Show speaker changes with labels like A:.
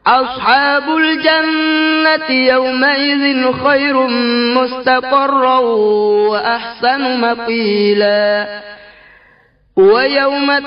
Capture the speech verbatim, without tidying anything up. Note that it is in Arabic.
A: أصحاب الجنة يومئذ خير مستقرا وأحسن مقيلا. ويوم